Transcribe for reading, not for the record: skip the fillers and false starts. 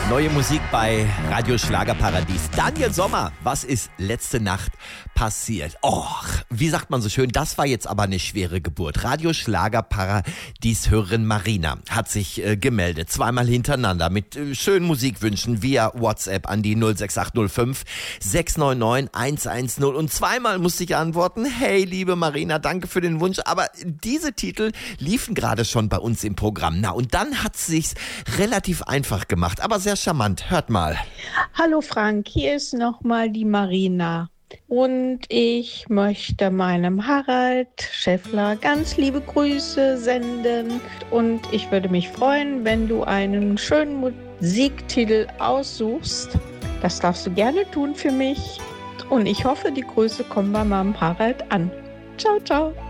Neue Musik bei Radio Schlagerparadies. Daniel Sommer, was ist letzte Nacht passiert? Och, wie sagt man so schön, das war jetzt aber eine schwere Geburt. Radio Schlagerparadies-Hörerin Marina hat sich gemeldet, zweimal hintereinander mit schönen Musikwünschen via WhatsApp an die 06805 699 110 und zweimal musste ich antworten, hey liebe Marina, danke für den Wunsch, aber diese Titel liefen gerade schon bei uns im Programm. Na und dann hat es sich relativ einfach gemacht, aber sehr charmant. Hört mal. Hallo Frank, hier ist nochmal die Marina. Und ich möchte meinem Harald Schäffler ganz liebe Grüße senden. Und ich würde mich freuen, wenn du einen schönen Musiktitel aussuchst. Das darfst du gerne tun für mich. Und ich hoffe, die Grüße kommen bei meinem Harald an. Ciao, ciao.